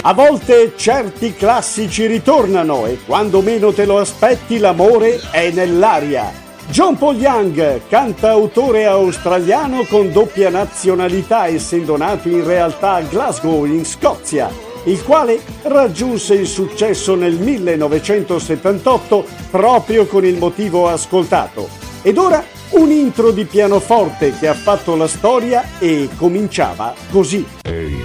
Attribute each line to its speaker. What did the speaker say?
Speaker 1: A volte certi classici ritornano e quando meno te lo aspetti l'amore è nell'aria. John Paul Young, cantautore australiano con doppia nazionalità essendo nato in realtà a Glasgow in Scozia, il quale raggiunse il successo nel 1978 proprio con il motivo ascoltato. Ed ora un intro di pianoforte che ha fatto la storia e cominciava così.
Speaker 2: Ehi,